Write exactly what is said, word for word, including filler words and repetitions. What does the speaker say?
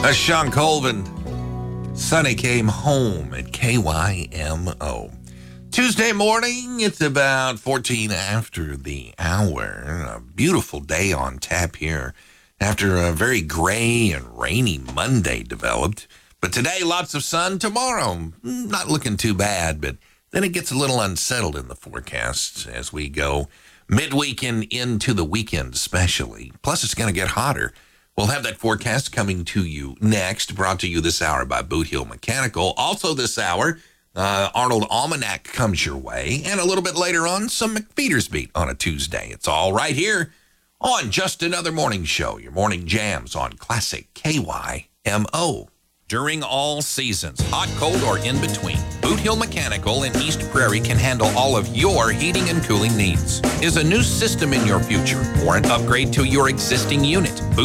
That's Sean Colvin. Sonny came home at K Y M O. Tuesday morning, it's about fourteen after the hour. A beautiful day on tap here after a very gray and rainy Monday developed. But today, lots of sun. Tomorrow, not looking too bad, but then it gets a little unsettled in the forecast as we go midweek and into the weekend especially. Plus, it's going to get hotter. We'll have that forecast coming to you next, brought to you this hour by Boot Hill Mechanical. Also this hour, uh, Arnold Almanac comes your way, and a little bit later on, some McFeeder's Beat on a Tuesday. It's all right here on Just Another Morning Show, your morning jams on Classic K Y M O. During all seasons, hot, cold, or in between, Boot Hill Mechanical in East Prairie can handle all of your heating and cooling needs. Is a new system in your future or an upgrade to your existing unit?